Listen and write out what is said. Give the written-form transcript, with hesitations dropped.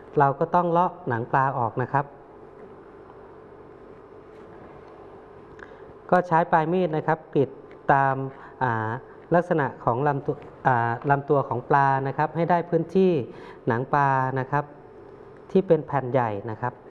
เราก็ต้องเลาะหนังปลาออกนะครับก็ใช้ปลายมีดนะครับกรีดตามลักษณะของลำตัวของปลานะครับให้ได้พื้นที่หนังปลานะครับที่เป็นแผ่นใหญ่นะครับ